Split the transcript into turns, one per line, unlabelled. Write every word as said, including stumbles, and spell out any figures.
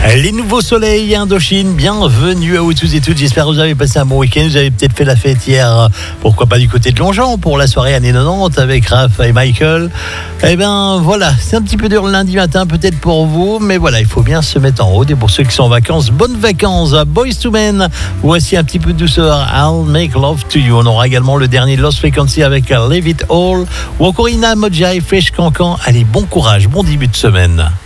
Les nouveaux soleils Indochine, bienvenue à vous tous et toutes. J'espère que vous avez passé un bon week-end. Vous avez peut-être fait la fête hier, pourquoi pas du côté de Longchamp pour la soirée années quatre-vingt-dix avec Raph et Michael. Eh bien voilà, c'est un petit peu dur le lundi matin peut-être pour vous, mais voilà, il faut bien se mettre en route. Et pour ceux qui sont en vacances, bonnes vacances. Boys to Men, voici un petit peu de douceur, I'll Make Love to You. On aura également le dernier Lost Frequency avec Leave It All, ou encore Ina Modjai, Fresh Cancan. Allez, bon courage, bon début de semaine.